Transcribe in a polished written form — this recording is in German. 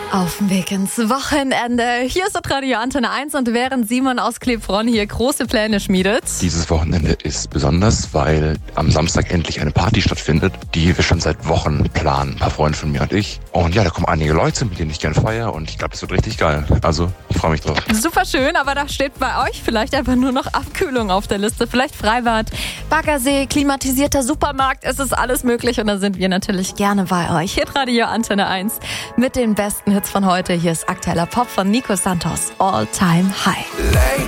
Auf dem Weg ins Wochenende. Hier ist das Radio Antenne 1 und während Simon aus Klebronn hier große Pläne schmiedet. Dieses Wochenende ist besonders, weil am Samstag endlich eine Party stattfindet, die wir schon seit Wochen planen, ein paar Freunde von mir und ich. Und ja, da kommen einige Leute, mit denen ich gerne feiere und ich glaube, das wird richtig geil. Also, ich freue mich drauf. Super schön, aber da steht bei euch vielleicht einfach nur noch Abkühlung auf der Liste. Vielleicht Freibad, Baggersee, klimatisierter Supermarkt, es ist alles möglich und da sind wir natürlich gerne bei euch. Hier Radio Antenne 1 mit den besten Hits von heute. Hier ist aktueller Pop von Nico Santos, All Time High.